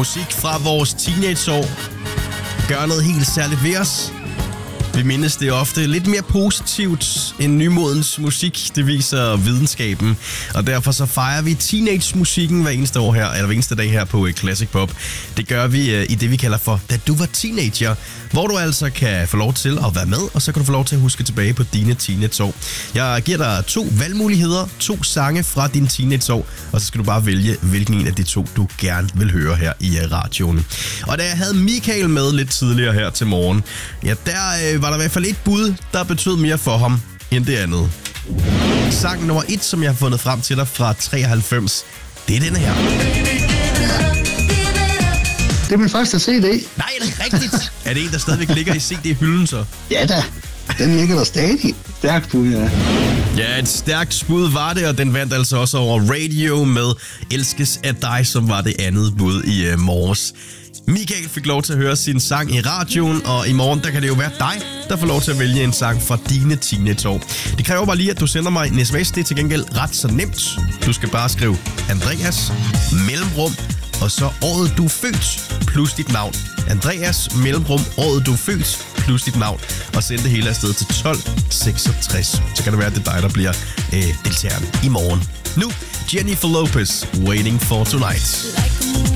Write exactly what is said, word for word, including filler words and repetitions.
Musik fra vores teenageår gør noget helt særligt ved os. Vi mindes det ofte lidt mere positivt end nymodens musik. Det viser videnskaben. Og derfor så fejrer vi teenage-musikken hver eneste år her, eller hver eneste dag her på Classic Pop. Det gør vi uh, i det, vi kalder for Da du var teenager, hvor du altså kan få lov til at være med, og så kan du få lov til at huske tilbage på dine teenageår. Jeg giver dig to valgmuligheder, to sange fra dine teenageår, og så skal du bare vælge, hvilken en af de to, du gerne vil høre her i uh, radioen. Og da jeg havde Michael med lidt tidligere her til morgen, ja, der uh, var der i hvert fald et bud, der betød mere for ham end det andet. Sang nummer et, som jeg har fundet frem til dig fra treoghalvfems, det er denne her. Det er min første C D. Nej, er det rigtigt? Er det en, der stadigvæk ligger i C D-hylden så? Ja da, den ligger der stadig. Stærkt bud, ja. Ja, et stærkt bud var det, og den vandt altså også over Radio med Elskes af dig, som var det andet bud i uh, morges. Michael fik lov til at høre sin sang i radioen, og i morgen der kan det jo være dig, der får lov til at vælge en sang fra dine teenageår. Det kræver bare lige, at du sender mig en sms. Det er til gengæld ret så nemt. Du skal bare skrive Andreas, mellemrum, og så året du er født, plus dit navn. Andreas, mellemrum, året du er født, plus dit navn. Og send det hele afsted til tolv seksogtres. Så kan det være, at det er dig, der bliver øh, deltageren i morgen. Nu, Jennifer Lopez, Waiting for Tonight.